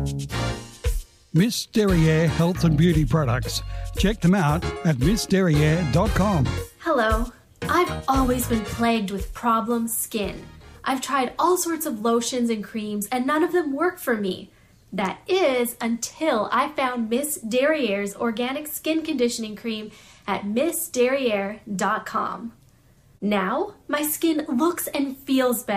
Miss Derriere Health and Beauty Products. Check them out at missderriere.com. Hello. I've always been plagued with problem skin. I've tried all sorts of lotions and creams and none of them work for me. That is until I found Miss Derriere's organic skin conditioning cream at missderriere.com. Now, my skin looks and feels better.